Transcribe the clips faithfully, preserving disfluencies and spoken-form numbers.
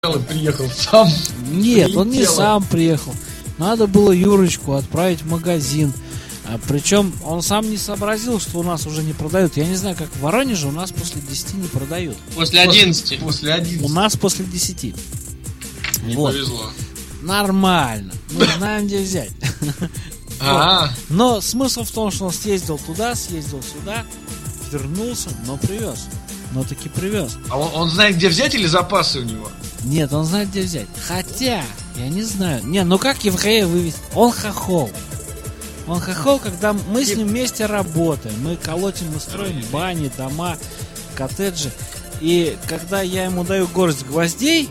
приехал сам. Нет, он не сам приехал. Надо было Юрочку отправить в магазин. А, причем он сам не сообразил, что у нас уже не продают. Я не знаю, как в Воронеже у нас после десяти не продают. После одиннадцати. После одиннадцати. У нас после десяти. Не вот. повезло. Нормально. Мы знаем, где взять. А, Но смысл в том, что он съездил туда, съездил сюда, вернулся, но привез. Но таки привез. а он, он знает, где взять, или запасы у него? Нет, он знает, где взять. Хотя, я не знаю. Не, ну как еврея вывести? Он хохол. Он хохол, когда мы с ним вместе работаем. Мы колотим, мы строим бани, дома, коттеджи. И когда я ему даю горсть гвоздей,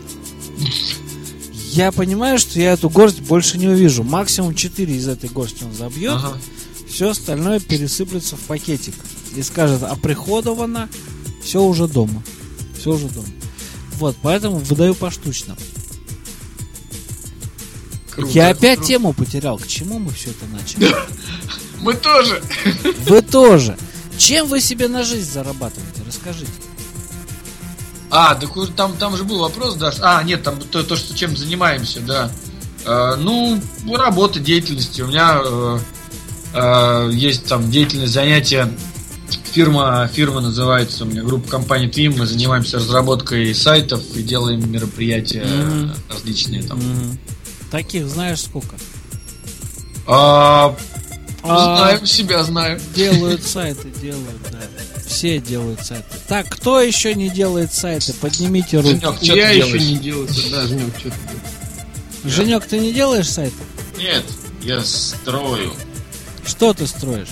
я понимаю, что я эту горсть больше не увижу. Максимум четыре из этой горсти он забьет. Ага. Все остальное пересыплется в пакетик. И скажет, оприходовано, все уже дома. Все уже дома. Вот, поэтому выдаю поштучно. Круто, Я опять круто. тему потерял. К чему мы все это начали? Мы тоже. Вы тоже. Чем вы себе на жизнь зарабатываете? Расскажите. А, так уж там, там же был вопрос, да. А, нет, там то, то что чем занимаемся, да. Э, ну, работа, деятельность. У меня э, э, есть там деятельность, занятия. Фирма, фирма называется у меня, группа компаний Твим. Мы занимаемся разработкой сайтов и делаем мероприятия Мгм. различные там. Мгм. Таких знаешь сколько? А, А, знаем, себя знаем. Делают сайты, делают, да. Все делают сайты. Так, кто еще не делает сайты? Поднимите руки. Женек, что Я ты еще делаешь? не делаю. Да, Женек, что ты делаешь? Женек, ты не делаешь сайты? Нет, я строю. Что ты строишь?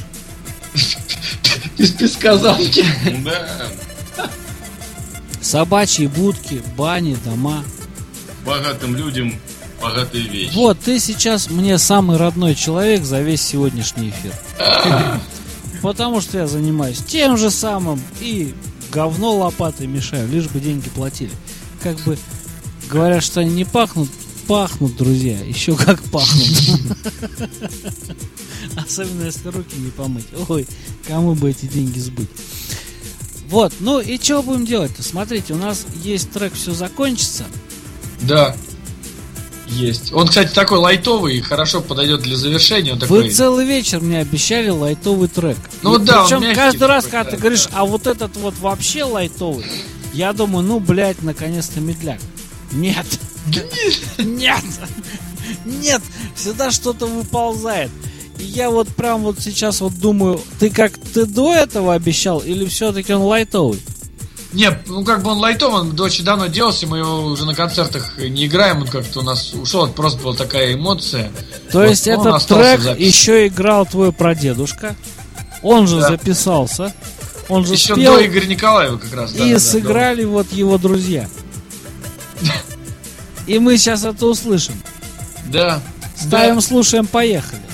Из песказанки. Да, Собачьи будки, бани, дома. богатым людям богатые вещи. Вот, ты сейчас мне самый родной человек за весь сегодняшний эфир. Потому что я занимаюсь тем же самым и говно лопатой мешаю, лишь бы деньги платили. Как бы говорят, что они не пахнут, пахнут, друзья, еще как пахнут. Особенно если руки не помыть. Ой, кому бы эти деньги сбыть. Вот, ну и что будем делать-то? Смотрите, у нас есть трек «Все закончится». Да. Есть. Он, кстати, такой лайтовый и хорошо подойдет для завершения. Он Вы такой... целый вечер мне обещали лайтовый трек. Ну И да, он причем мягкий каждый раз, такой, когда да, ты говоришь, да. а вот этот вот вообще лайтовый, я думаю, ну, блядь, наконец-то медляк. Нет. Нет. Нет. Всегда что-то выползает. И я вот прям вот сейчас вот думаю, ты как, ты до этого обещал или все-таки он лайтовый? Не, ну как бы он лайтовый, он очень давно делался, мы его уже на концертах не играем, он как-то у нас ушел, это просто была такая эмоция. То Вот, есть но он этот остался в трек записи. еще играл твой прадедушка, он же Да. записался, он же Еще спел, до Игоря Николаева как раз. да, и да, да, сыграли вот его друзья. И мы сейчас это услышим. Да. Ставим, Да. слушаем, поехали.